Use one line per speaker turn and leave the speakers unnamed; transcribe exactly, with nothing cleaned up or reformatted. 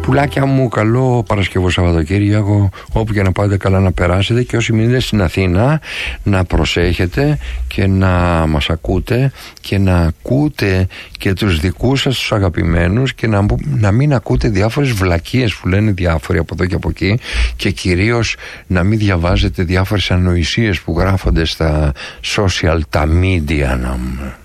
Πουλάκια μου, καλό Παρασκευό Σαββατοκύριακο. Όπου και να πάτε, καλά να περάσετε. Και όσοι μείνετε στην Αθήνα, να προσέχετε και να μας ακούτε και να ακούτε και τους δικούς σας τους αγαπημένους και να, να μην ακούτε διάφορες βλακίες που λένε διάφοροι από εδώ και από εκεί, και κυρίως να μην διαβάζετε διάφορες ανοησίες που γράφονται στα social, τα media. Να...